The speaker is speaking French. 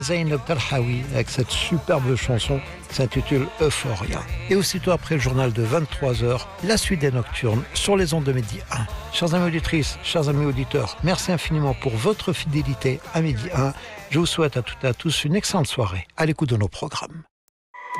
Zeynep Talhaoui avec cette superbe chanson qui s'intitule Euphoria. Et aussitôt après le journal de 23h, la suite des Nocturnes sur les ondes de Midi 1. Chers amis auditrices, chers amis auditeurs, merci infiniment pour votre fidélité à Midi 1. Je vous souhaite à toutes et à tous une excellente soirée à l'écoute de nos programmes.